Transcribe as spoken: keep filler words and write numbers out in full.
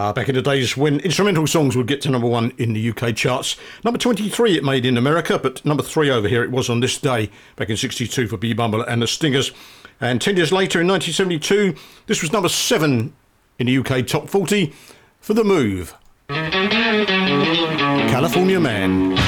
Uh, back in the days when instrumental songs would get to number one in the U K charts. Number twenty-three it made in America, but number three over here it was on this day, back in sixty-two for B. Bumble and the Stingers. And ten years later in nineteen seventy-two, this was number seven in the U K top forty for The Move. California Man.